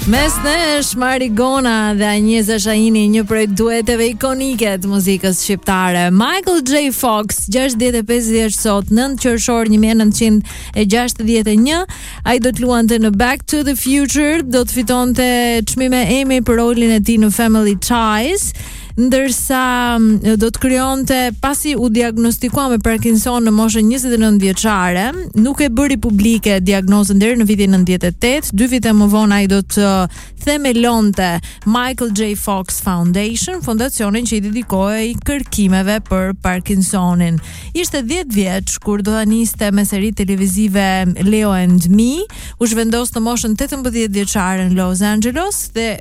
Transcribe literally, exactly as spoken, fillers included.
Mes nesh Marigona dhe Agnesa Shaini, një prej dueteve ikonike të muzikës shqiptare. Michael J. Fox, gjashtëdhjetë e pesë vjeç sot, nëntë qershor një mijë e nëntëqind e gjashtëdhjetë e një, ai do të luante në Back to the Future, do të fitonte çmime Emmy për rolin e tij në Family Ties, ndërsa do të krijonte, pasi u diagnostikua me Parkinson në moshën njëzet e nëntë vjeçare, nuk e bëri publike diagnozën deri në vitin nëntëdhjetë e tetë. Dy vite më vonë ai do të themelonte Michael J. Fox Foundation, fondacionin që i dedikohej kërkimeve për Parkinsonin. Ishte dhjetë vjeç kur do ta niste me seri televizive Leo and Me, u zhvendos në moshën tetëmbëdhjetë vjeçare në Los Angeles dhe